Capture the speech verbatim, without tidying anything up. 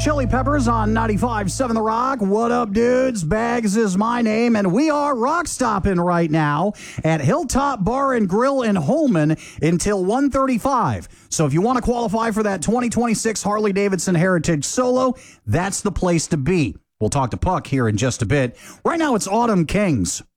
Chili Peppers on ninety-five point seven The Rock. What up, dudes? Bags is my name, and we are rock stopping right now at Hilltop Bar and Grill in Holman until one thirty-five. So if you want to qualify for that twenty twenty-six Harley-Davidson Heritage Solo, that's the place to be. We'll talk to Puck here in just a bit. Right now, it's Autumn Kings.